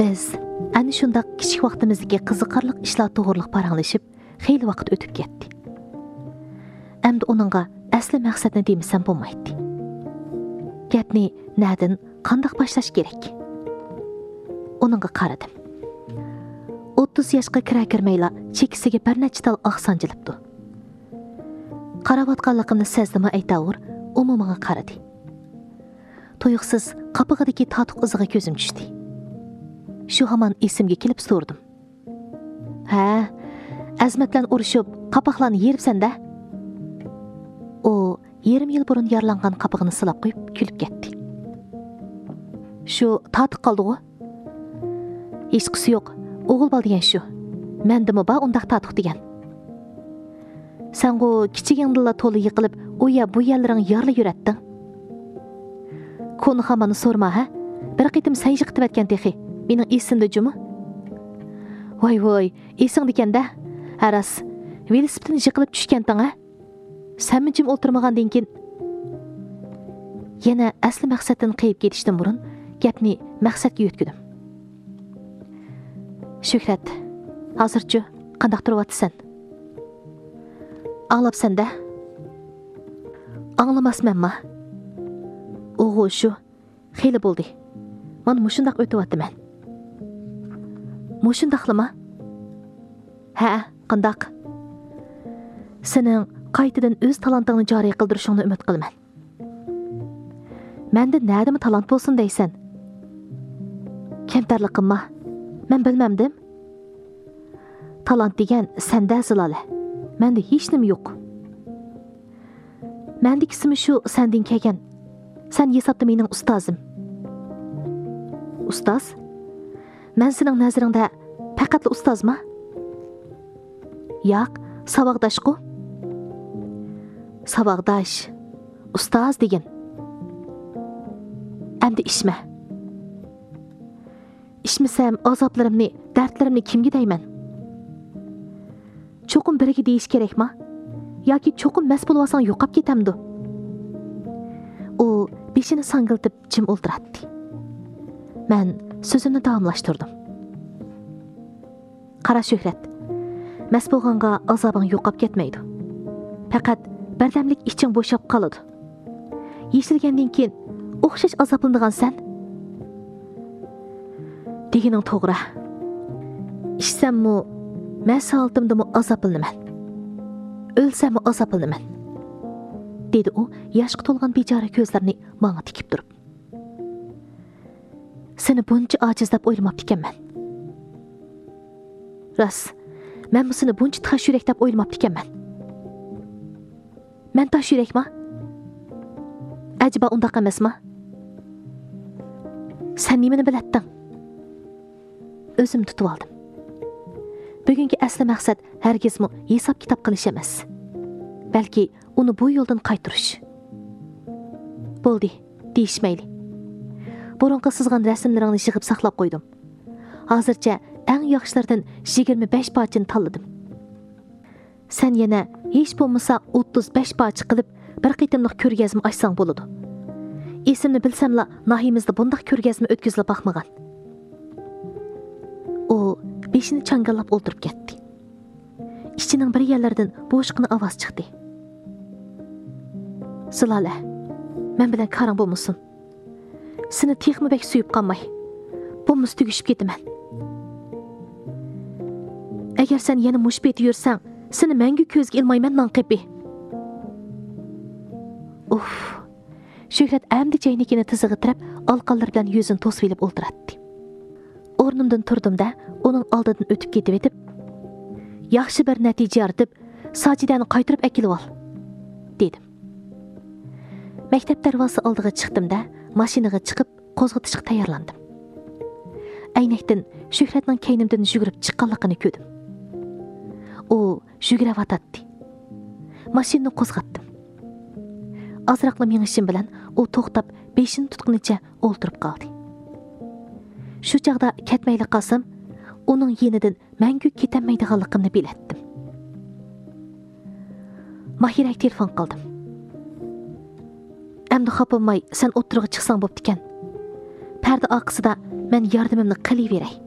Biz ana shundaq kichik vaqtimizdagi qiziqarli ishlar to'g'riliq paranglashib, xeyli vaqt o'tib ketdi. Endi onunğa asli maqsadni demisam bo'lmaydi. Gapni nadin qandaq boshlash kerak? Onunğa qaradim. 30 yoshga kira-kirmayla chekisiga bir necha tal oq sanjilibdi. Qaravatqanligimni sezdimi aytavur, umumiga qaradi. Tuyuqsiz qapig'idagi tatiq iziga ko'zim tushdi. Shu hamon esimga kelib so'rdim. Ha, Azmat bilan urushib, qapoqlarni yeribsan-da? O, yarim yil burun yaralangan qapig'ini silab qo'yib, kulib ketdi. Shu tatiq qoldi-ku? Hech qisi yo'q. O'g'il bol degan shu. Mendimi ba undaq tatiq degan. Sen go kichigingdilla to'li yiqilib, u ya bu yerlaring yarli yuratding. Konu hamani sorma, ha? Bir qitim sen yiqitib etgan texi. Mening esimda jumi? Voy, esing dekanda. Aras, velosipedni yiqilib tushganding, ha? Sen jim o'tirmagandan keyin yana asli maqsaddan qayib ketishdan burun gapni maqsadga yetkidim. Shuhrat, hozirchi qandaq turibsan? Anglabsan-da? Anglamasmanmi? O'g'il shu, xeyli bo'ldi. Mana mushundaq o'tyapman. Mushundaqlimi? Ha, qandaq? Sening qaytadan o'z talantingni joriy qildirishingni umid qilaman. Menda nadimi talant bo'lsin deysan? Kamtarligimmi? Men bilmamdim. Talant degan senda zilola. Menda hech nima yo'q. Mendikisimi shu sendan kelgan. Sen hisobda mening ustozim. Ustoz? Men sening nazaringda faqat ustozmi? Yo'q, saboqdosh-ku. Saboqdosh, ustoz degan. Endi ishma. İşmisem azaplarımni, dertlerimni kimga deyman? Çoqum biriga deyish kerakmi? Yoki çoqum mas bo'lib olsang yo'qab ketamdi. U beshini sangiltib jim o'ltiradi. Men so'zimni davomlashtirdim. Qara Shuhrat, mas bo'lganga azobing yo'qab ketmaydi. Faqat birdamlik iching bo'shab qoladi. Yeshilgandan keyin o'xshash azoblanadigan sen deganing to'g'ri. Ishsammi, men saltimdimi azoblanaman. O'lsammi azoblanaman. Dedi u yoshga to'lgan bechora ko'zlarini menga tikib turib. Seni buncha ojiz deb o'ylamabdi ekanman. Rost, men seni buncha tosh yurak deb o'ylamabdi ekanman. Men tosh yurakmi? Ajiba undaq emasmi? Sen nimani bilatding? O'zim tutib oldim. Bugungi asli maqsad hargizmi hisob kitob qilish emas. Balki uni bu yo'ldan qaytarish. Bo'ldi, deyishmayli. Burunqa sızgan rasmlaringni yig'ib saqlab qo'ydim. Hozircha eng yaxshilardan 25 parchani tanladim. Sen yana hech bo'lmasa 35 parcha qilib bir qitimliq ko'rgazma ochsang bo'ladi. Esimni bilsamla nahimizda bundaq ko'rgazma o'tkazilib baxmagan. O beshini changallab o'ltirib ketdi. Ichining bir yerlaridan bo'shqina ovoz chiqdi. Zilola, men bilan qaring bo'lmasin. Seni texmi bek suyib qolmay, bo'lmas tugishib ketaman. Agar sen yana mushbet yursang, seni mangu ko'zga ilmayman nonqepi. Uf. Shuhrat amdi jaynikini tizig'i tirab, alqonlar bilan yuzini to'svilib o'ltiradi. O'rnimdan turdim-da, uning oldidan o'tib ketib etib, yaxshi bir natija yaratib, Sajidani qaytarib akilib ol, dedim. Maktab darvozasi oldiga chiqdim-da, mashinaga chiqib, qo'zg'atishga tayyorlandim. Aynakdan Shuhratning kaynimdan yugurib chiqqanligini ko'rdim. U yuguravatadi. Mashinani qo'zg'atdim. Azroqla mengishim bilan u to'xtab, beshini tutqunicha o'ltirib qoldi. Shu chaqda ketmayli qolsam, uning yenidan mangu ketamaydiganligimni bilatdim. Mahiraga telefon qildim. Endi xopolmay, sen o'tirg'i chiqsang bo'pti ekan. Parda orqasida men yordamimni qilaveray.